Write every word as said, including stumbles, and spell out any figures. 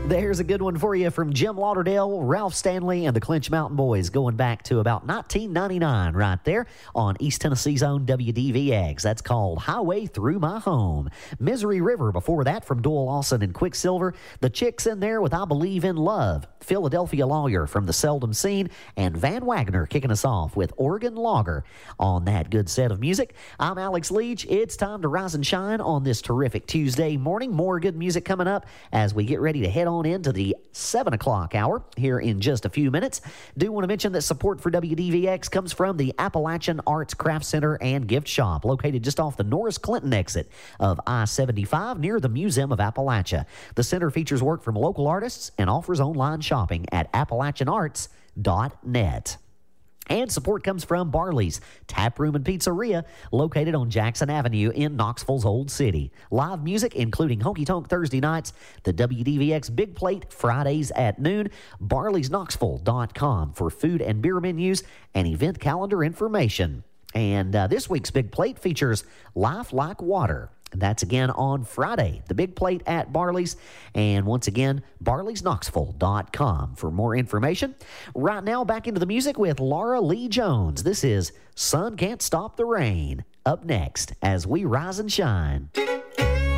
There's a good one for you from Jim Lauderdale, Ralph Stanley, and the Clinch Mountain Boys, going back to about nineteen ninety-nine right there on East Tennessee's own W D V X. That's called Highway Through My Home. Misery River before that from Doyle Lawson and Quicksilver. The Chicks in there with I Believe in Love. Philadelphia Lawyer from The Seldom Scene, and Van Wagner kicking us off with Oregon Logger on that good set of music. I'm Alex Leach. It's time to rise and shine on this terrific Tuesday morning. More good music coming up as we get ready to head on into the seven o'clock hour here in just a few minutes. Do want to mention that support for W D V X comes from the Appalachian Arts Craft Center and Gift Shop, located just off the Norris Clinton exit of I seventy-five near the Museum of Appalachia. The center features work from local artists and offers online shopping at appalachian arts dot net. And support comes from Barley's Tap Room and Pizzeria, located on Jackson Avenue in Knoxville's Old City. Live music, including Honky Tonk Thursday nights, the W D V X Big Plate Fridays at noon, barleys knoxville dot com for food and beer menus and event calendar information. And uh, this week's Big Plate features Life Like Water. That's again on Friday, the Big Plate at Barley's. And once again, barleys knoxville dot com for more information. Right now, back into the music with Laura Lee Jones. This is Sun Can't Stop the Rain. Up next, as we rise and shine.